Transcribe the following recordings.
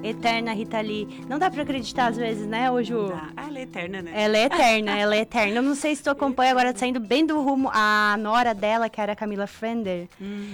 Eterna Rita Lee. Não dá pra acreditar às vezes, né, ô Ju? Ela é eterna, né? Ela é eterna, ela é eterna. Eu não sei se tu acompanha agora, saindo bem do rumo, a nora dela, que era a Camila Frender.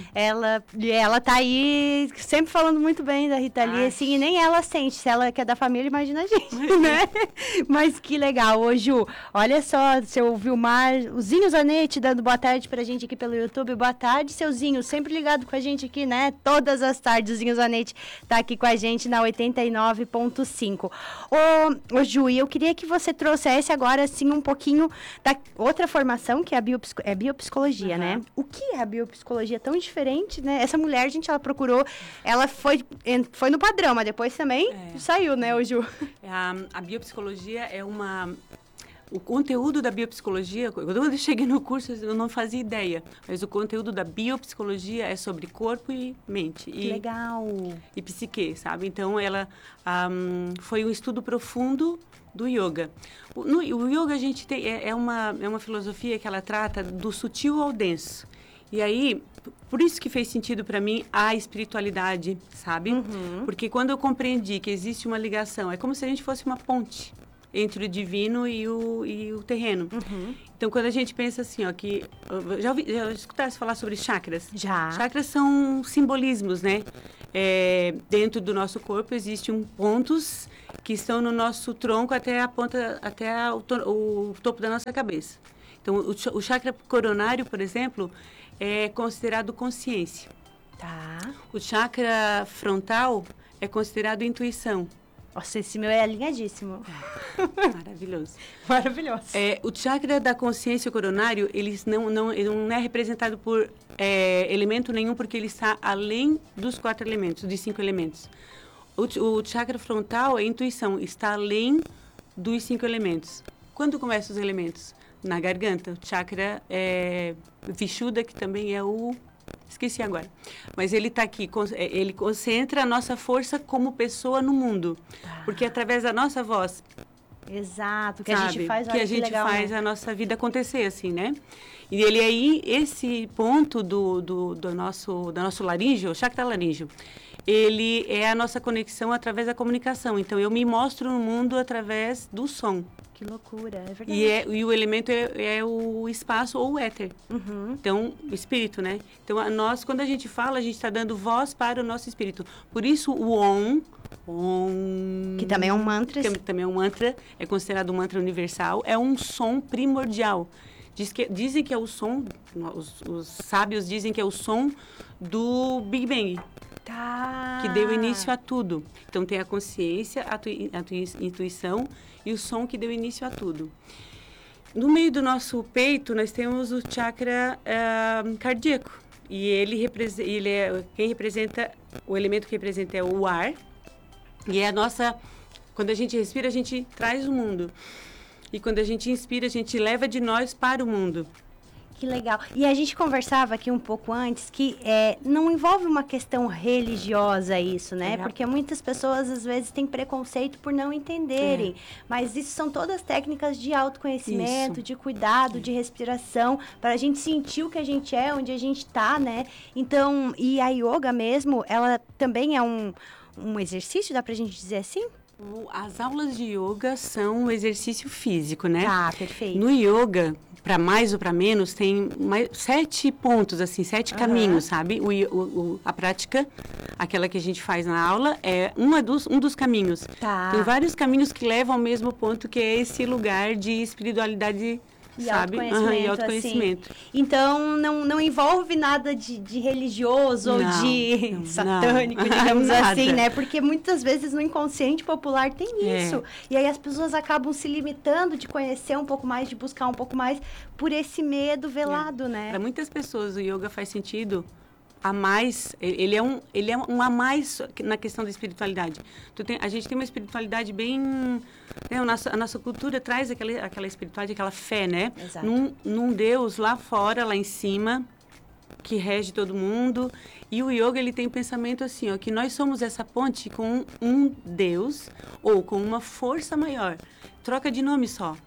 Ela tá aí sempre falando muito bem da Rita Lee, assim, e nem ela sente. Se ela que é da família, imagina a gente, né? Mas que legal. Ô, Ju, olha só, seu Vilmar, o Zinho Zanetti dando boa tarde pra gente aqui pelo YouTube. Boa tarde, seu Zinho, sempre ligado com a gente aqui, né? Todas as tardes o Zinho Zanetti tá aqui com a gente na 89.5. Ô, Ju, eu queria que você trouxesse agora, assim, um pouquinho da outra formação, que é a biopsicologia, né? O que é a biopsicologia tão diferente, né? Essa mulher, gente, ela procurou, ela foi no padrão, mas depois também saiu, né, ô, Ju? A biopsicologia é o conteúdo da biopsicologia, quando eu cheguei no curso, eu não fazia ideia, mas o conteúdo da biopsicologia é sobre corpo e mente. Legal! E psique, sabe? Então, ela foi um estudo profundo do yoga. O yoga, a gente tem, é uma filosofia que ela trata do sutil ao denso. E aí, por isso que fez sentido para mim a espiritualidade, sabe? Porque quando eu compreendi que existe uma ligação, é como se a gente fosse uma ponte entre o divino e o terreno. Então, quando a gente pensa assim, ó, que... Já escutasse falar sobre chakras? Já. Chakras são simbolismos, né? Dentro do nosso corpo existem pontos que estão no nosso tronco até a ponta, o topo da nossa cabeça. Então, o chakra coronário, por exemplo, é considerado consciência. Tá. O chakra frontal é considerado intuição. Nossa, esse meu é alinhadíssimo. Maravilhoso. Maravilhoso. O chakra da consciência coronário, ele não é representado por elemento nenhum, porque ele está além dos 4 elementos, dos 5 elementos. O chakra frontal é intuição, está além dos 5 elementos. Quando começam os elementos? Na garganta. O chakra Vishuddha, que também é o... Esqueci agora. Mas ele está aqui, ele concentra a nossa força como pessoa no mundo. Porque através da nossa voz... Exato, que a gente faz, que a gente legal, faz, né? A nossa vida acontecer, assim, né? E ele aí, esse ponto da nosso laríngeo, o chakra laríngeo, ele é a nossa conexão através da comunicação. Então, eu me mostro no mundo através do som. Que loucura, é verdade. E o elemento é o espaço ou o éter. Então, o espírito, né? Então, quando a gente fala, a gente está dando voz para o nosso espírito. Por isso, o Om... Que também é um mantra. Que também é um mantra, é considerado um mantra universal. É um som primordial. Dizem que é o som, os sábios dizem que é o som do Big Bang. Tá. Que deu início a tudo. Então, tem a consciência, a intuição e o som que deu início a tudo. No meio do nosso peito, nós temos o chakra cardíaco. E quem representa, o elemento que representa é o ar. E é a nossa... Quando a gente respira, a gente traz o mundo. E quando a gente inspira, a gente leva de nós para o mundo. Que legal. E a gente conversava aqui um pouco antes que não envolve uma questão religiosa isso, né? Porque muitas pessoas, às vezes, têm preconceito por não entenderem. Mas isso são todas técnicas de autoconhecimento, de cuidado, de respiração, para a gente sentir o que a gente é, onde a gente está, né? Então, e a yoga mesmo, ela também é um exercício, dá pra gente dizer assim? As aulas de yoga são um exercício físico, né? Ah, perfeito. No yoga, para mais ou para menos, tem 7 pontos, assim, 7 caminhos, sabe? A prática, aquela que a gente faz na aula, é um dos caminhos. Tá. Tem vários caminhos que levam ao mesmo ponto, que é esse lugar de espiritualidade, e sabe? Autoconhecimento, e autoconhecimento. Assim. Então, não envolve nada de religioso ou de satânico, digamos assim, né? Porque muitas vezes no inconsciente popular tem isso. E aí as pessoas acabam se limitando de conhecer um pouco mais, de buscar um pouco mais, por esse medo velado, né? Para muitas pessoas, o yoga faz sentido a mais, ele é um a mais na questão da espiritualidade. A gente tem uma espiritualidade bem, né, a nossa cultura traz aquela espiritualidade, aquela fé, né? Exato. Num Deus lá fora, lá em cima, que rege todo mundo. E o yoga, ele tem pensamento assim, ó, que nós somos essa ponte com um Deus ou com uma força maior. Troca de nome só.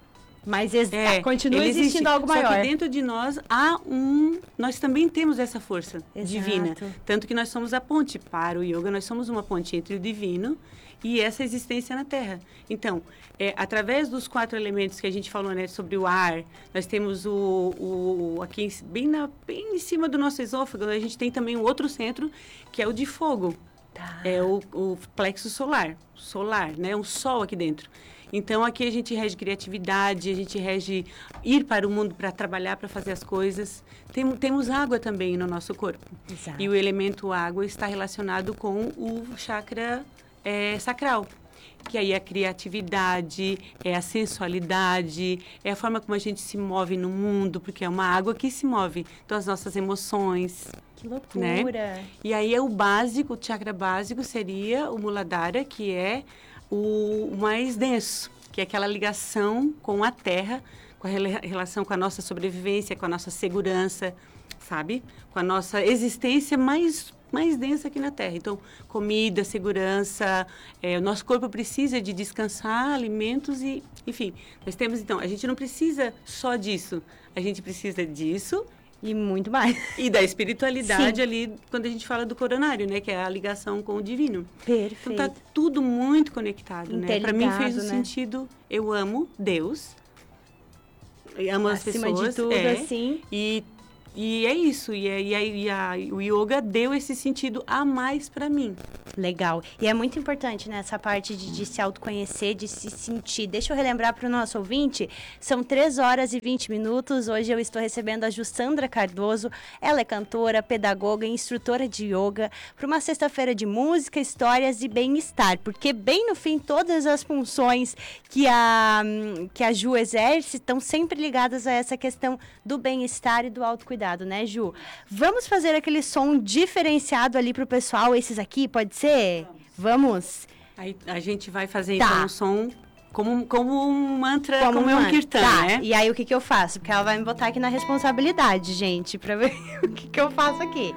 Mas continua existindo algo maior. Só que dentro de nós nós também temos essa força divina. Tanto que nós somos a ponte para o yoga, nós somos uma ponte entre o divino e essa existência na Terra. Então, através dos 4 elementos que a gente falou, né, sobre o ar, nós temos aqui bem em cima do nosso esôfago, a gente tem também um outro centro, que é o de fogo. Tá. É o plexo solar, né, um sol aqui dentro. Então, aqui a gente rege criatividade, a gente rege ir para o mundo para trabalhar, para fazer as coisas. Temos água também no nosso corpo. Exato. E o elemento água está relacionado com o chakra sacral, que aí é a criatividade, é a sensualidade, é a forma como a gente se move no mundo, porque é uma água que se move. Então, as nossas emoções. Que loucura! Né? E aí, o básico, o chakra básico seria o Muladhara, que é o mais denso, que é aquela ligação com a Terra, com a relação com a nossa sobrevivência, com a nossa segurança, sabe? Com a nossa existência mais densa aqui na Terra. Então, comida, segurança, o nosso corpo precisa de descansar, alimentos e, enfim, nós temos, então, a gente não precisa só disso, a gente precisa disso. E muito mais. E da espiritualidade ali, quando a gente fala do coronário, né? Que é a ligação com o divino. Perfeito. Então, tá tudo muito conectado, né? Para mim fez sentido, eu amo Deus, eu amo as pessoas. Acima de tudo, assim. E é isso, o yoga deu esse sentido a mais para mim. Legal. E é muito importante nessa parte de se autoconhecer, de se sentir. Deixa eu relembrar para o nosso ouvinte, são 3 horas e 20 minutos. Hoje eu estou recebendo a Jussandra Cardoso. Ela é cantora, pedagoga e instrutora de yoga para uma sexta-feira de música, histórias e bem-estar. Porque bem no fim, todas as funções que a Ju exerce estão sempre ligadas a essa questão do bem-estar e do autocuidado, né, Ju? Vamos fazer aquele som diferenciado ali pro pessoal, esses aqui, pode ser? Vamos? Aí a gente vai fazer então um som como um mantra, como um kirtan, né? E aí o que eu faço? Porque ela vai me botar aqui na responsabilidade, gente, pra ver o que eu faço aqui.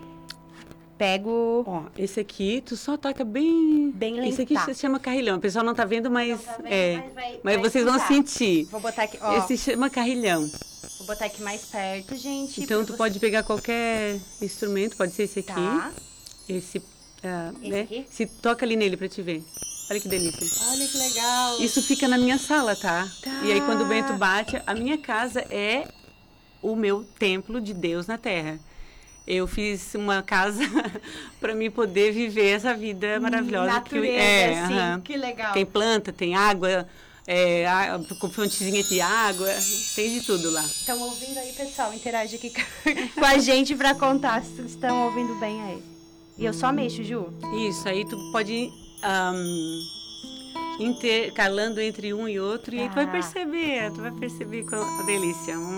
Pego... Ó, esse aqui, tu só toca bem lento. Esse aqui se chama carrilhão. O pessoal não tá vendo, mas... mas vocês vão sentir. Vou botar aqui, ó. Esse chama carrilhão. Vou botar aqui mais perto, gente. Então, tu pode pegar qualquer instrumento, pode ser esse aqui. Tá. Esse né? aqui? Se toca ali nele pra te ver. Olha que delícia. Olha que legal. Isso fica na minha sala, tá? E aí, quando o Bento bate, a minha casa é o meu templo de Deus na Terra. Eu fiz uma casa para mim poder viver essa vida maravilhosa. Natureza, que legal. Tem planta, tem água, com fontezinha de água, tem de tudo lá. Estão ouvindo aí, pessoal? Interage aqui com a gente para contar se estão ouvindo bem aí. E eu só mexo, Ju? Isso, aí tu pode ir intercalando entre um e outro, e aí tu vai perceber com a delícia.